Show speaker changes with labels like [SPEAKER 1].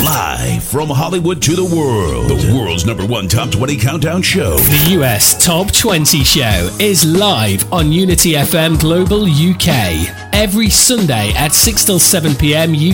[SPEAKER 1] Live from Hollywood to the world, the world's #1 Top 20 Countdown Show.
[SPEAKER 2] The US Top 20 Show is live on Unity FM Global UK every Sunday at 6 till 7 p.m.